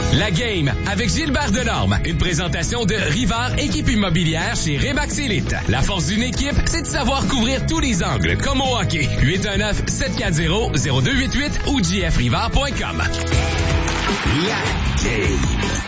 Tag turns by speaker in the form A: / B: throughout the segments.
A: La game avec Gilbert Delorme. Une présentation de Rivard Équipe Immobilière chez Remax Elite. La force d'une équipe, c'est de savoir couvrir tous les angles, comme au hockey. 819-740-0288 ou jfrivard.com.
B: La game.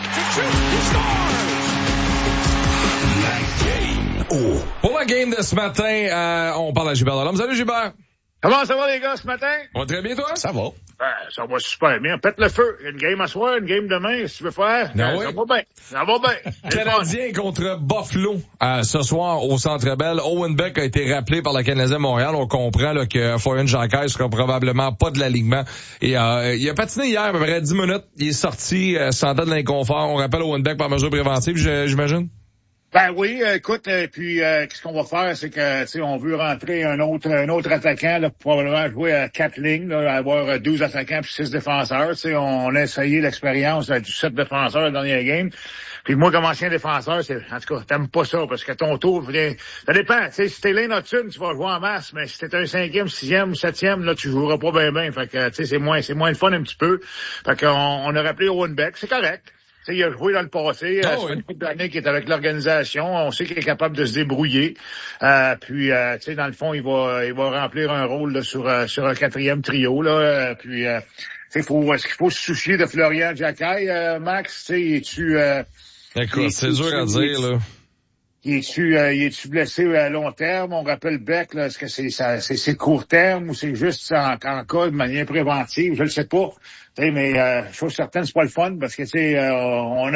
B: La game. Oh.
C: Pour la game de ce matin, on parle à Gilbert Delorme. Salut Gilbert.
D: Comment ça va les gars ce matin?
C: On va très bien toi?
B: Ça va.
D: Ça va super bien. Pète le feu. Une game à soir, une game demain, si tu veux faire.
C: Ah oui?
D: Ça va bien. Ça va bien.
C: Canadien contre Buffalo ce soir au Centre Bell. Owen Beck a été rappelé par le Canadien Montréal. On comprend là, que Florian Jacquet sera probablement pas de l'alignement. Et il a patiné hier à peu près 10 minutes. Il est sorti sentant de l'inconfort. On rappelle Owen Beck par mesure préventive, j'imagine?
D: Ben oui, écoute, puis qu'est-ce qu'on va faire, c'est que tu sais, on veut rentrer un autre attaquant, là, probablement jouer à 4 lignes, là, avoir 12 attaquants puis 6 défenseurs. Tu sais, on a essayé l'expérience du 7 défenseurs la dernière game. Puis moi, comme ancien défenseur, en tout cas, t'aimes pas ça, parce que ton tour, ça dépend. Tu sais, si t'es l'un Hudson, tu vas jouer en masse, mais si t'es un 5e, 6e, 7e, là, tu joueras pas bien. Fait que, tu sais, c'est moins le fun un petit peu. Fait qu'on a rappelé Owen Beck, c'est correct. T'sais, il a joué dans le passé, ça fait une couple d'années qu'il est avec l'organisation, on sait qu'il est capable de se débrouiller. Puis tu sais, dans le fond, il va remplir un rôle là, sur un 4e trio. Là, puis est-ce qu'il faut se soucier de Florian Jacquet, Max? Es-tu
C: écoute, c'est dur à dire, là.
D: Es-tu blessé à long terme? On rappelle Beck, là, est-ce que c'est court terme ou c'est juste en cas de manière préventive? Je le sais pas. Mais chose certaine, c'est pas le fun parce que tu sais, on